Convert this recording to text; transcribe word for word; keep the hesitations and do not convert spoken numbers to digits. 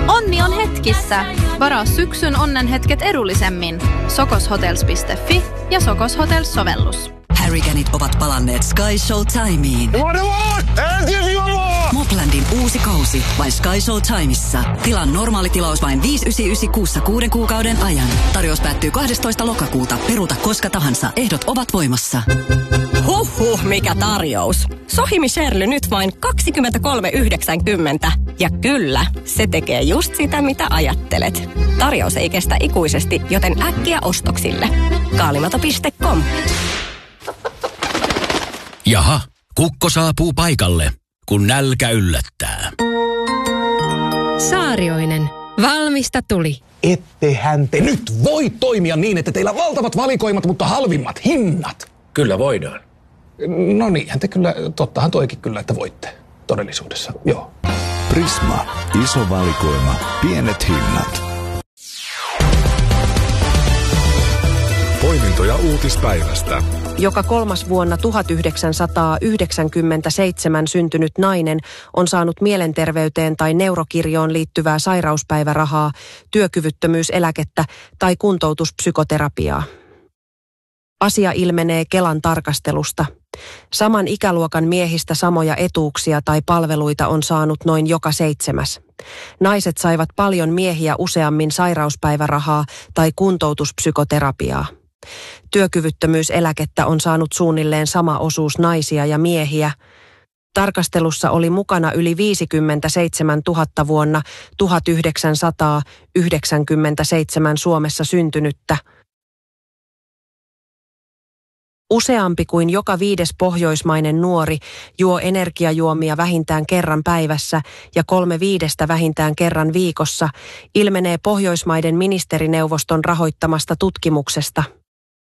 Onni on hetkissä. Varaa syksyn onnenhetket edullisemmin. sokoshotels piste fi ja Sokos Hotels-sovellus. Harriganit ovat palanneet Sky Show-timeen. Moplandin uusi kausi vain Sky Show-timeissa. Tilan normaali tilaus vain viisi yhdeksänkymmentäyhdeksän kuussa kuuden kuukauden ajan. Tarjous päättyy kahdestoista lokakuuta. Peruuta koska tahansa. Ehdot ovat voimassa. Huhhuh, mikä tarjous. Sohimi Sherly nyt vain kaksikymmentäkolme yhdeksänkymmentä. Ja kyllä, se tekee just sitä, mitä ajattelet. Tarjous ei kestä ikuisesti, joten äkkiä ostoksille. Kaalimato piste com. Jaha, kukko saapuu paikalle, kun nälkä yllättää. Saarioinen. Valmista tuli. Ettehän te nyt voi toimia niin, että teillä on valtavat valikoimat, mutta halvimmat hinnat. Kyllä voidaan. No niinhän te kyllä, tottahan toikin kyllä, että voitte todellisuudessa, joo. Prisma. Iso valikoima. Pienet hinnat. Poimintoja uutispäivästä. Joka kolmas vuonna tuhatyhdeksänsataayhdeksänkymmentäseitsemän syntynyt nainen on saanut mielenterveyteen tai neurokirjoon liittyvää sairauspäivärahaa, työkyvyttömyyseläkettä tai kuntoutuspsykoterapiaa. Asia ilmenee Kelan tarkastelusta. Saman ikäluokan miehistä samoja etuuksia tai palveluita on saanut noin joka seitsemäs. Naiset saivat paljon miehiä useammin sairauspäivärahaa tai kuntoutuspsykoterapiaa. Työkyvyttömyyseläkettä on saanut suunnilleen sama osuus naisia ja miehiä. Tarkastelussa oli mukana yli viisikymmentäseitsemäntuhatta vuonna tuhatyhdeksänsataayhdeksänkymmentäseitsemän Suomessa syntynyttä. Useampi kuin joka viides pohjoismainen nuori juo energiajuomia vähintään kerran päivässä ja kolme viidestä vähintään kerran viikossa, ilmenee Pohjoismaiden ministerineuvoston rahoittamasta tutkimuksesta.